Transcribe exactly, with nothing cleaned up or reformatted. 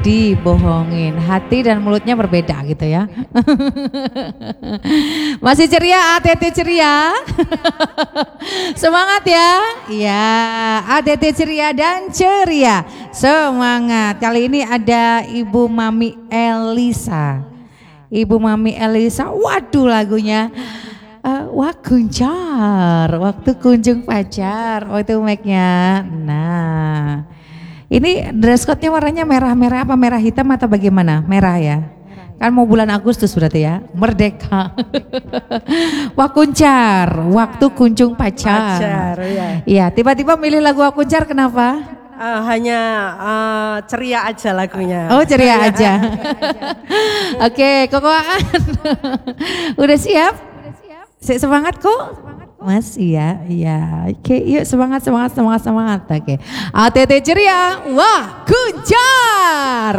dibohongin, hati dan mulutnya berbeda gitu ya. Masih ceria, A T T ceria. Semangat ya. Iya, A T T ceria dan ceria. Semangat. Kali ini ada Ibu Mami Elisa. Ibu Mami Elisa, waduh lagunya. Uh, wah kuncar, waktu kunjung pacar, waktu make-nya. Nah, ini dress code-nya warnanya merah-merah apa merah hitam atau bagaimana? Merah ya? Kan mau bulan Agustus berarti ya, merdeka. Wah kuncar, waktu kunjung pacar. Pacar, ya. Iya, tiba-tiba milih lagu Wah kuncar kenapa? Uh, hanya uh, ceria aja lagunya. Oh ceria aja. Oke, Kokoan. Udah siap? Semangat kok? Mas, iya, iya. Oke, yuk semangat, semangat, semangat, semangat. Oke, A T T ceria, wah kuncar.